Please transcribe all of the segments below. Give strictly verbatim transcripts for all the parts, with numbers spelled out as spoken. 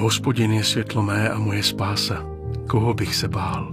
Hospodin je světlo mé a moje spása. Koho bych se bál?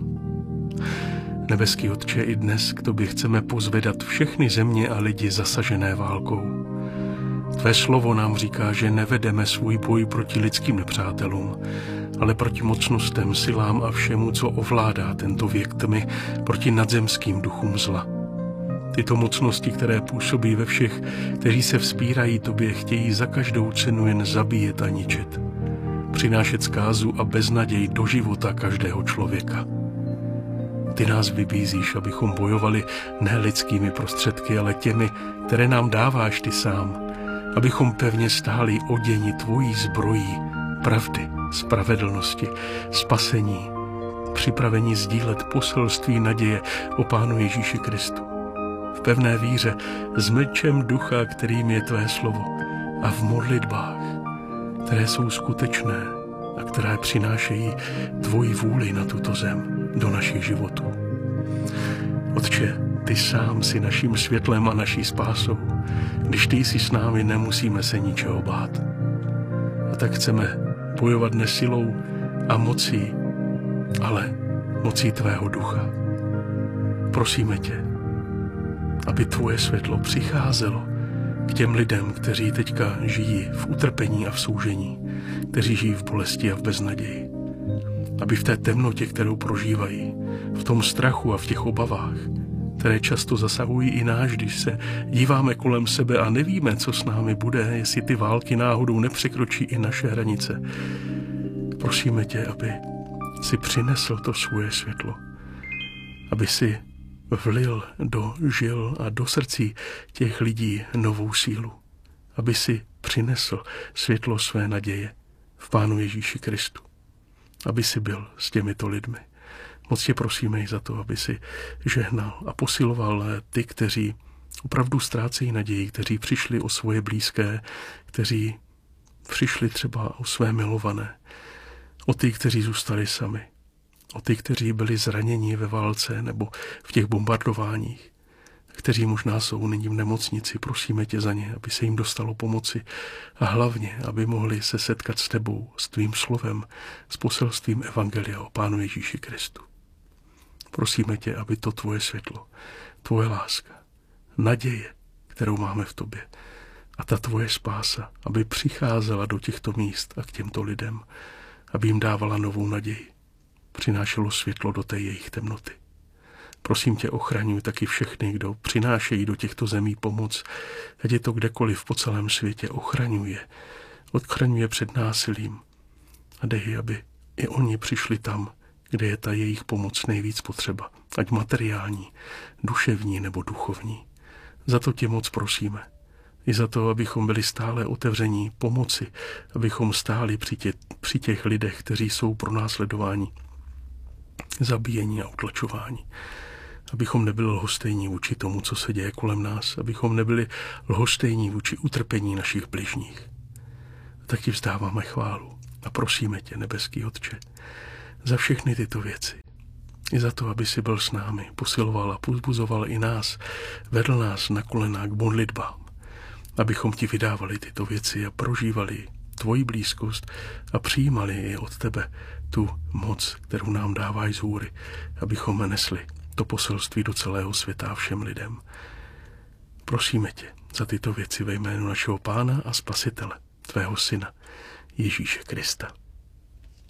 Nebeský Otče, i dnes k tobě chceme pozvedat všechny země a lidi zasažené válkou. Tvé slovo nám říká, že nevedeme svůj boj proti lidským nepřátelům, ale proti mocnostem, silám a všemu, co ovládá tento věk tmy, proti nadzemským duchům zla. Tyto mocnosti, které působí ve všech, kteří se vzpírají tobě, chtějí za každou cenu jen zabíjet a ničit. Přinášet zkázu a beznaděj do života každého člověka. Ty nás vybízíš, abychom bojovali ne lidskými prostředky, ale těmi, které nám dáváš ty sám, abychom pevně stáli oděni tvojí zbrojí pravdy, spravedlnosti, spasení, připraveni sdílet poselství naděje o Pánu Ježíši Kristu. V pevné víře s mečem ducha, kterým je tvé slovo, a v modlitbách, které jsou skutečné a které přinášejí tvoji vůli na tuto zem do našich životů. Otče, ty sám jsi naším světlem a naší spásou. Když ty jsi s námi, nemusíme se ničeho bát. A tak chceme bojovat ne silou a mocí, ale mocí tvého ducha. Prosíme tě, aby tvoje světlo přicházelo k těm lidem, kteří teďka žijí v utrpení a v soužení, kteří žijí v bolesti a v beznaději. Aby v té temnotě, kterou prožívají, v tom strachu a v těch obavách, které často zasahují i náš, když se díváme kolem sebe a nevíme, co s námi bude, jestli ty války náhodou nepřekročí i naše hranice. Prosíme tě, aby si přinesl to svoje světlo, aby si vlil do žil a do srdcí těch lidí novou sílu, aby si přinesl světlo své naděje v Pánu Ježíši Kristu, aby si byl s těmito lidmi. Moc tě prosíme i za to, aby si žehnal a posiloval ty, kteří opravdu ztrácejí naději, kteří přišli o svoje blízké, kteří přišli třeba o své milované, o ty, kteří zůstali sami, o ty, kteří byli zraněni ve válce nebo v těch bombardováních, kteří možná jsou nyní v nemocnici. Prosíme tě za ně, aby se jim dostalo pomoci a hlavně, aby mohli se setkat s tebou, s tvým slovem, s poselstvím evangelia o Pánu Ježíši Kristu. Prosíme tě, aby to tvoje světlo, tvoje láska, naděje, kterou máme v tobě, a ta tvoje spása, aby přicházela do těchto míst a k těmto lidem, aby jim dávala novou naději, přinášelo světlo do té jejich temnoty. Prosím tě, ochraňuj taky všechny, kdo přinášejí do těchto zemí pomoc, ať je to kdekoliv po celém světě, ochraňuje, ochraňuje před násilím a dej, aby i oni přišli tam, kde je ta jejich pomoc nejvíc potřeba, ať materiální, duševní nebo duchovní. Za to tě moc prosíme. I za to, abychom byli stále otevření pomoci, abychom stáli při, tě, při těch lidech, kteří jsou pronásledováni, zabíjení a utlačování. Abychom nebyli lhostejní vůči tomu, co se děje kolem nás, abychom nebyli lhostejní vůči utrpení našich bližních. Tak ti vzdáváme chválu a prosíme tě, nebeský Otče, za všechny tyto věci. I za to, aby si byl s námi, posiloval a povzbuzoval i nás, vedl nás na kolena k modlitbám, abychom ti vydávali tyto věci a prožívali tvoji blízkost a přijímali i od tebe tu moc, kterou nám dáváš z hůry, abychom nesli to poselství do celého světa a všem lidem. Prosíme tě za tyto věci ve jménu našeho Pána a Spasitele, tvého Syna, Ježíše Krista.